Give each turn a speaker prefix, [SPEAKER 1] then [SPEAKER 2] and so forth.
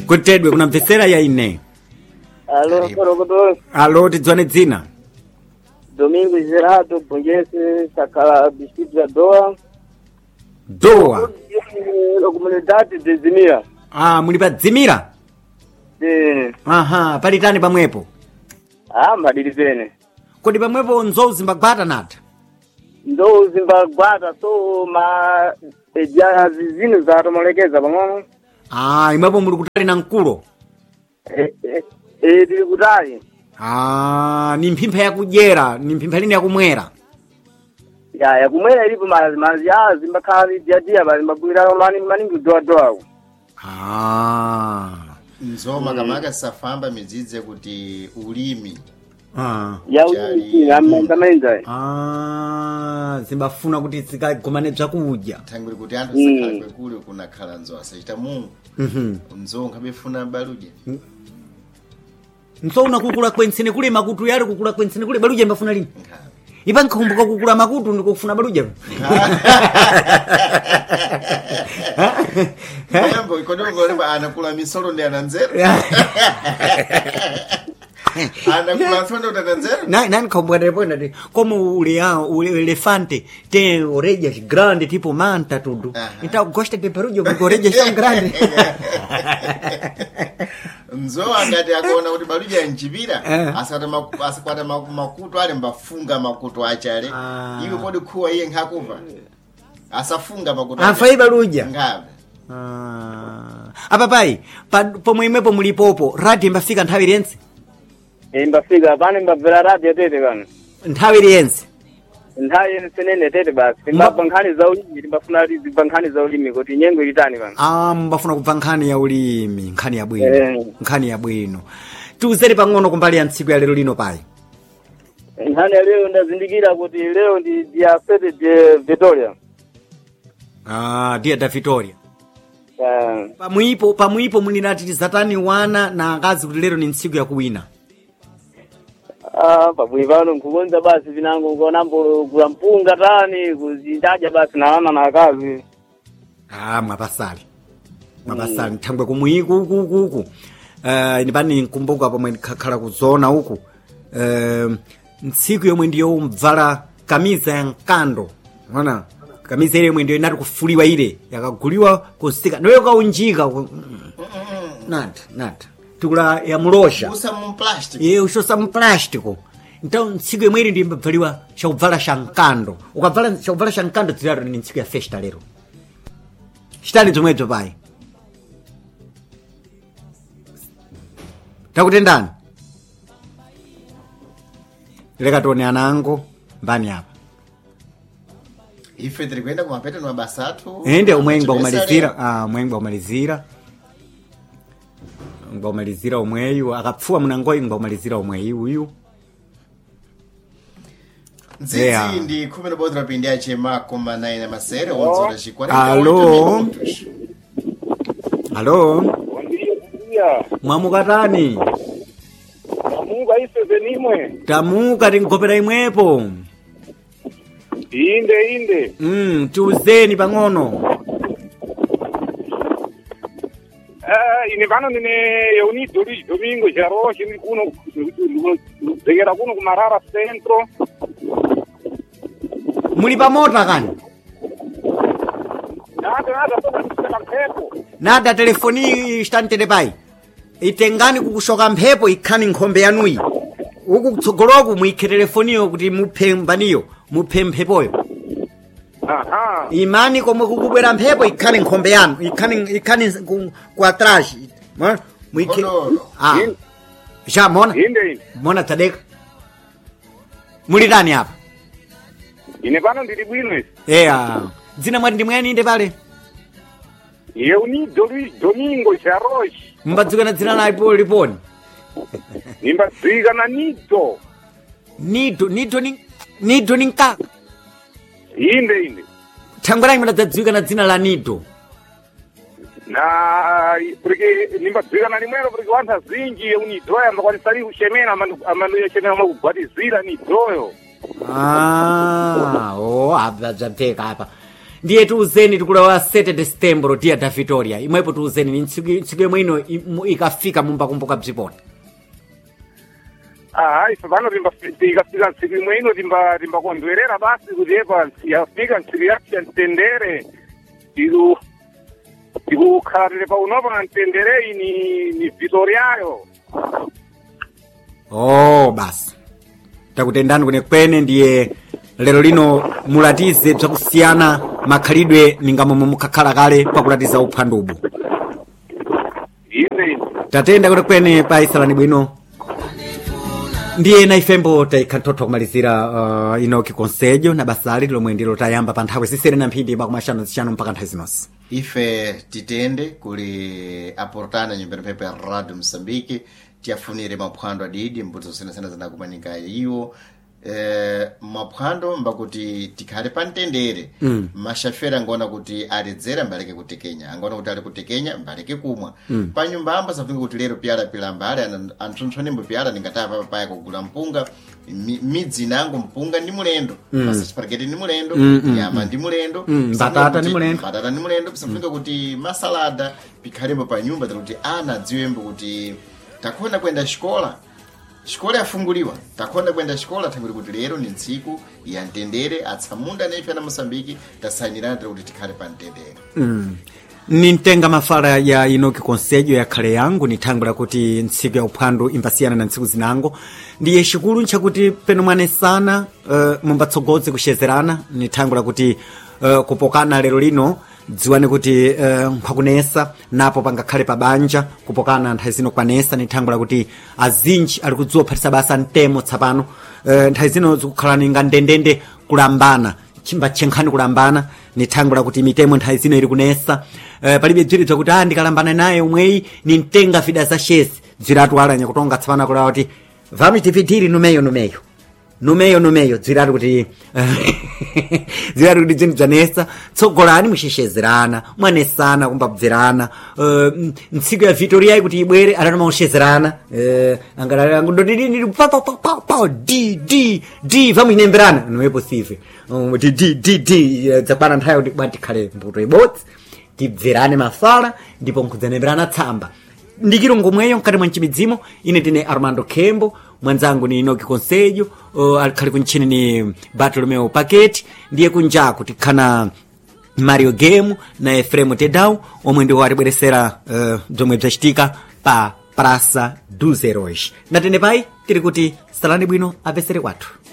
[SPEAKER 1] Kutedwe kunamvetsera ya ine.
[SPEAKER 2] Alo, korokoto.
[SPEAKER 1] Alo, tidzwane dzina.
[SPEAKER 2] Domingo Gerardo Bongese, Sakala, distrito da Doa.
[SPEAKER 1] Doa.
[SPEAKER 2] Comunidade de Zimira.
[SPEAKER 1] Ah, muli pa Dzimira? Aha, palitani pamwepo?
[SPEAKER 2] Madilizene.
[SPEAKER 1] Kodi pamwepo nzou zimbagwata nata?
[SPEAKER 2] Nzou zimbagwata, so ja zizino za tomolekeza pang'ono.
[SPEAKER 1] Ah, imwepo muli kutali na mkulo?
[SPEAKER 2] Tili kutali.
[SPEAKER 1] Ah, ni mphimpha yakudyera, ni mphimpha lini yakumwera?
[SPEAKER 2] Yakumwera ilipo mazi zimbakhala diadia bali mbagwira maningi doa.
[SPEAKER 1] Ah.
[SPEAKER 3] Nzoma kamaka safamba midzidze kuti ulimi.
[SPEAKER 2] Ya ulimi amendamenza.
[SPEAKER 1] Zimbafuna kuti zikagomane bzakudya.
[SPEAKER 3] Thanguli kuti anthu sakhalwe kule kunakhala nzo asachita Mungu. Nzo nkhabefuna baluje.
[SPEAKER 1] Nsouna kukula kwensene kule makutu yale kukula kwensene kule baluje mbafuna lini? Ipa nkhumbuka kukula makutu ndikufuna baluje.
[SPEAKER 3] Mambo ikodongo leba anakula misolo ndi ananzera. Anakula fondo utananzera?
[SPEAKER 1] Nani nkhumbuka depoina de como ule elefante tem orejas grande tipo manta tudo. Então gosta de perujo porque orejas são grandes.
[SPEAKER 3] Nzo angati akuona kuti baluje anchipira asakwata makutu ale mbafunga makutu achale iwe kodi khuwa iye nkhakuva asafunga makutu
[SPEAKER 1] afai baluja
[SPEAKER 3] ngabe
[SPEAKER 1] apa pai pomwe imwepo mulipopo radio mbafika nthawi yense
[SPEAKER 2] Mbafika pane mbabvera radio tete kana
[SPEAKER 1] nthawi yense
[SPEAKER 2] nthawi yense tete basi mbabankhani za ulimi mbafuna zibankhani za ulimi kuti nyengo ilitani kana
[SPEAKER 1] mbafuna kubva nkhani ya ulimi nkhani ya bwino nkhani ya bwino tuzeri pang'ono kumbali ya ntsiku ya lero lino pai
[SPEAKER 2] nkhani ya lero ndazindikira kuti lero ndi dia fete de Victoria
[SPEAKER 1] dia da Victoria pamwipo muninati tizatani wana na akazi kuti lero ni ntsiku ya kuwina
[SPEAKER 2] pabwivano nkukonza basi vinango ukaonambo kula mpunga tani kuzindaja basi na wana na akazi
[SPEAKER 1] mwapasali thangwe kumwiku uku inipani nkumbuka pomwe ndikakhala kuzona uku ntsiku yomwe ndiyo mvala kamiza ya mkando ona kamiza ile yomwe ndiyo inati kufuliwa ile yakaguliwa kusika ndiyo kaunjika nata tukula ya mulosha
[SPEAKER 3] usa mu plastic
[SPEAKER 1] ushosa mu plastic então ntsiku yomwe ili ndiyo mbvaliwa chakuvala shankando ukavala chakuvala shankando zilaro ni ntsiku ya festa lero chitani zomwezo pai takutendani leka tione anango mbani apa
[SPEAKER 3] ife tiri kuenda kumapeta ni mabasa athu
[SPEAKER 1] ende umwengwa umalizira umweyu akapfuwa munangoyi umalizira umweyu uyu
[SPEAKER 3] nzizi ndi 10 rapindi achema koma 9 masere wonzora chikwani
[SPEAKER 1] Halo mwamukatani
[SPEAKER 2] Tamuka ife venimwe
[SPEAKER 1] tamuka tinkopera imwepo
[SPEAKER 2] inde
[SPEAKER 1] tiuzeni pang'ono
[SPEAKER 2] ine vano nine Eunido Domingo Jaroshi ni kuno zegera kuno kumarara centro
[SPEAKER 1] muli pamota kani nada telefoni istantele pai itengani kukushoka mphepo ikhani nkhombe yanuyi uku kutsogoloku muikhe telefoniyo kuti muphe mbaniyo muphe mphepoyo imani komwe kukubwera mphepo ikhani nkhombe yanu ikhani kwa trash muikhe ja mona tadeka muli tani apa
[SPEAKER 2] ine pano ndili bwino
[SPEAKER 1] dzina mwati ndimwani inde pale
[SPEAKER 2] Eunido Domingo Jaroshi
[SPEAKER 1] mbadzikana dzina laipo liponi
[SPEAKER 2] nimbadzikana
[SPEAKER 1] nido ni nkaka
[SPEAKER 2] inde
[SPEAKER 1] thangwe langu madzadzikana dzina la nido
[SPEAKER 2] na porque nimbadzikana limwelo porque wanthu zinji Eunido ambakwanisali kushemena amanu yashemena makugwatizira nidoyo
[SPEAKER 1] abzabteka apa ndiye tiuzeni tikulowa 7 de setembro dia da Vitória imwepo tiuzeni ni ntsiku yomwe ino ikafika mumbakumbuka bzipona.
[SPEAKER 2] Ife pano tikafika ntsiku imwe ino timbakondwerera basi kuti epa yafika ntsiku yake ya mtendere tikukhalire paunopa mtendere ni Vitoriayo.
[SPEAKER 1] Basi takutendani kwenekwene ndiye lero lino mulatize bzakusiyana makhalidwe ningamomwe mukhakhala kale pakulatiza uphandubu. Tatenda kwenekwene pa isalani bwino ndiye na ifembo taikha nthotho kumalizira Enoki Conselho na basali lomwe ndilo tayamba pa nthawi zisere na mphindi pakumashano zishanu mpaka nthawi zinosi.
[SPEAKER 3] Ife titende kuli aportana nyumbani pepe ya Radio Msambiki tiafunire maphwando adidi mbuto zina zinakumanika iwo maphwando mbakuti tikhale pantendere mashafera ngona kuti aledzera mbaleke kutekenya angona kuti ali kutekenya mbaleke kumwa pa nyumba amba safinga kuti lero pyala pilamba ali antsuntsone mbupyala ningatapa paya kugula mpunga midzi nango mpunga ndi mulendo masa spaghetti ndi mulendo nyama ndi mulendo
[SPEAKER 1] batata ndi mulendo
[SPEAKER 3] safinga kuti masalada pikhalembo pa nyumba kuti ana dziwembo kuti takhona kwenda xikola yafunguliwa takhonda kwenda xikola thanguli kuti lero ni ntsiku ya mtendere atsamunda nefe na Mosambiki tasayinirana kuti tikhale pa mtendere.
[SPEAKER 1] Nintenga mafala ya Enoki Conselho yakhale yangu nithangula kuti ntsiku ya uphwando imbasiyana na ntsiku zinango ndiye xikulu nchakuti peno mwanesana mumbatsogodze kuxezerana nithangula kuti kupokana lero lino dziwane kuti nkhakunesa napo pangakhale pabanja kupokana nthawi zino kwanesa nithangula kuti azinji ali kudziwa phatisa basa mtemo tsapano nthawi zino zikukhala ninga ndendende kulambana chimba chenkhani kulambana nithangula kuti mitemo nthawi zino ili kunesa palibe bzirizwa kuti ndikalambana naye umweyi nintenga fida za shezi dziratu alanya kutonga tsapana kulawa kuti vamitivitiri numeyo dziratu kuti dzinthu bzanesa tsogolani muxexezerana mwanesana kumbabzerana ntsiku ya Vitoriayi kuti ibwere alano mauxezerana di vamos inemberana não é possível dzakwana nthawi kuti bwatikhale mbuto ibodzi tibzerane mafala ndipo nkudzanemberana tsamba ndikilongo mweyo mkati mwa mchimidzimo ine tine Armando Kembo mwanzangu ni Enoki Conselho alikhali kunchini ni Bartolomeo Paketi ndiye kunjaku tikhana Mario Game na Efremo Tedau omwe ndiwo atibweresera bzomwe bzachitika pa Praça dos Heróis. Natende pai tiri kuti salani bwino apesere kwathu.